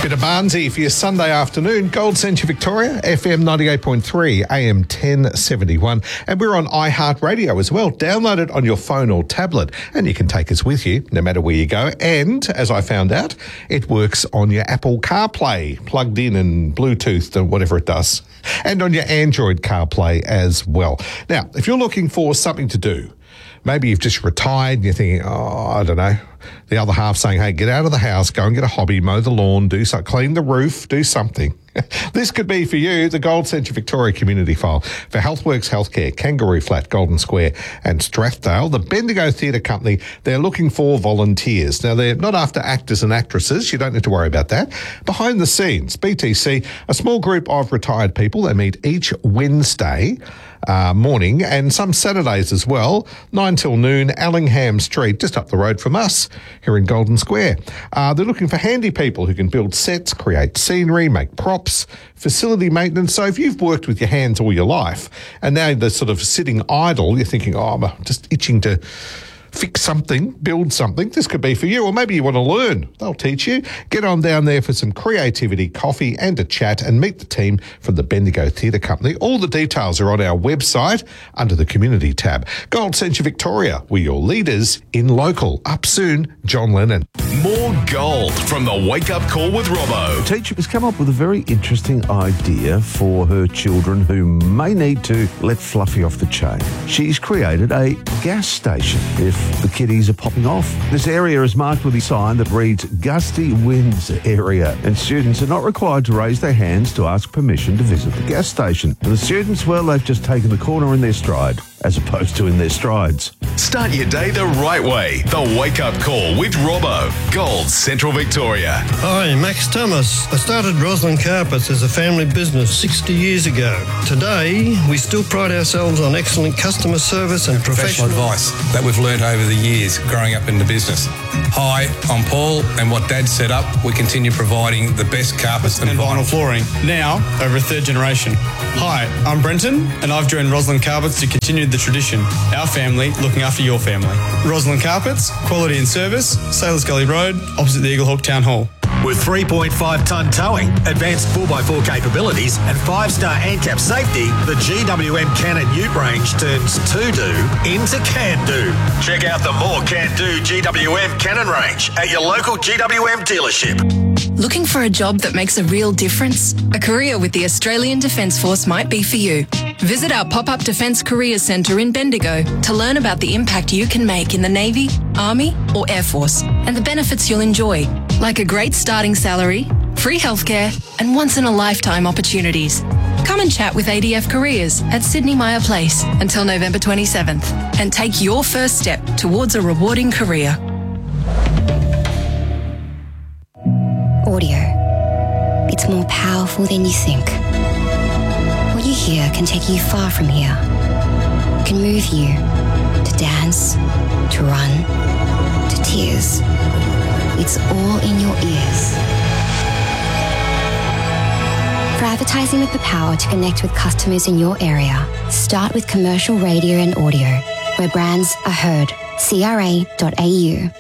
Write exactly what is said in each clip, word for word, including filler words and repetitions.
Bit of Barnsey for your Sunday afternoon. Gold Centre Victoria, F M ninety-eight point three, A M ten seventy-one. And we're on iHeartRadio as well. Download it on your phone or tablet and you can take us with you no matter where you go. And, as I found out, it works on your Apple CarPlay, plugged in and Bluetoothed and whatever it does. And on your Android CarPlay as well. Now, if you're looking for something to do, maybe you've just retired and you're thinking, oh, I don't know. The other half saying, hey, get out of the house, go and get a hobby, mow the lawn, do something, clean the roof, do something. This could be for you, the Gold Centre Victoria Community File for Healthworks Healthcare, Kangaroo Flat, Golden Square and Strathdale. The Bendigo Theatre Company, they're looking for volunteers. Now, they're not after actors and actresses. You don't need to worry about that. Behind the scenes, B T C, a small group of retired people. They meet each Wednesday uh, morning and some Saturdays as well, nine till noon, Allingham Street, just up the road from us here in Golden Square. Uh, they're looking for handy people who can build sets, create scenery, make props, facility maintenance. So if you've worked with your hands all your life and now they're sort of sitting idle, you're thinking, oh, I'm just itching to fix something, build something, this could be for you. Or maybe you want to learn. They'll teach you. Get on down there for some creativity, coffee and a chat and meet the team from the Bendigo Theatre Company. All the details are on our website under the Community tab. Gold Centre Victoria, we're your leaders in local. Up soon, John Lennon. More gold from the Wake Up Call with Robbo. A teacher has come up with a very interesting idea for her children who may need to let Fluffy off the chain. She's created a gas station if the kiddies are popping off. This area is marked with a sign that reads Gusty Winds Area, and students are not required to raise their hands to ask permission to visit the gas station. And the students, well, they've just taken the corner in their stride, as opposed to in their strides. Start your day the right way. The Wake Up Call with Robbo. Gold Central Victoria. Hi, Max Thomas. I started Roslyn Carpets as a family business sixty years ago. Today, we still pride ourselves on excellent customer service and professional, professional advice that we've learned over the years growing up in the business. Hi, I'm Paul, and what Dad set up, we continue providing the best carpets and, and vinyl flooring, now over a third generation. Hi, I'm Brenton, and I've joined Roslyn Carpets to continue the tradition. Our family looking after your family. Roslyn Carpets, quality and service, Sailors Gully Road, opposite the Eaglehawk Town Hall. With three point five tonne towing, advanced four by four capabilities and five star ANCAP safety, the G W M Cannon Ute range turns to-do into can-do. Check out the more can-do G W M Cannon range at your local G W M dealership. Looking for a job that makes a real difference? A career with the Australian Defence Force might be for you. Visit our pop-up Defence Career Centre in Bendigo to learn about the impact you can make in the Navy, Army or Air Force and the benefits you'll enjoy, like a great starting salary, free healthcare and once-in-a-lifetime opportunities. Come and chat with A D F Careers at Sydney Meyer Place until November twenty-seventh and take your first step towards a rewarding career. Audio. It's more powerful than you think. What you hear can take you far from here. It can move you to dance, to run, to tears. It's all in your ears. For advertising with the power to connect with customers in your area, start with commercial radio and audio, where brands are heard. C R A dot A U.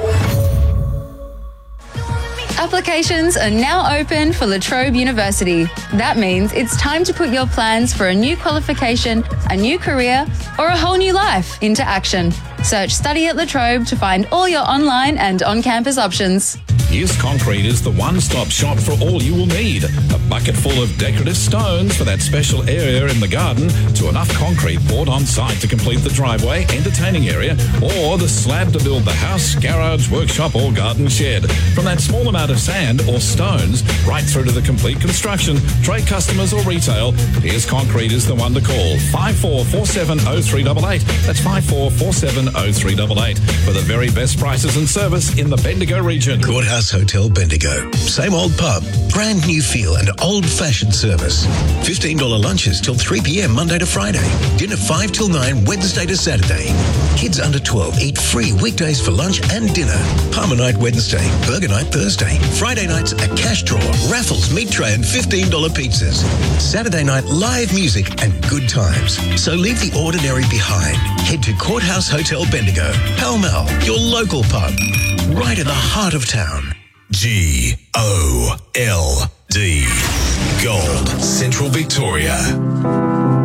Applications are now open for La Trobe University. That means it's time to put your plans for a new qualification, a new career, or a whole new life into action. Search Study at La Trobe to find all your online and on-campus options. Here's Concrete is the one-stop shop for all you will need. A bucket full of decorative stones for that special area in the garden, to enough concrete poured on site to complete the driveway, entertaining area, or the slab to build the house, garage, workshop or garden shed. From that small amount of sand or stones right through to the complete construction, trade customers or retail, Here's Concrete is the one to call. five four four seven oh three eight eight. That's five four four seven oh three eight eight for the very best prices and service in the Bendigo region. Courthouse Hotel Bendigo. Same old pub, brand new feel and old-fashioned service. fifteen dollars lunches till three p.m. Monday to Friday. Dinner five till nine Wednesday to Saturday. Kids under twelve eat free weekdays for lunch and dinner. Palmer night Wednesday, burger night Thursday. Friday nights a cash draw, raffles, meat tray and fifteen dollars pizzas. Saturday night live music and good times. So leave the ordinary behind. Head to Courthouse Hotel Bendigo. Pall Mall, your local pub. Right in the heart of town. G O L D. Gold Central Victoria.